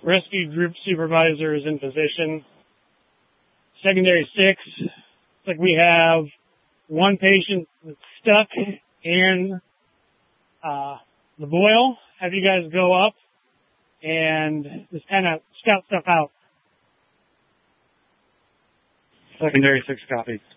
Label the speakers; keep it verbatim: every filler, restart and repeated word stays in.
Speaker 1: rescue group supervisor is in position. Secondary six, looks like we have one patient that's stuck in uh, the boil. Have you guys go up and just kind of scout stuff out.
Speaker 2: Secondary six, copy.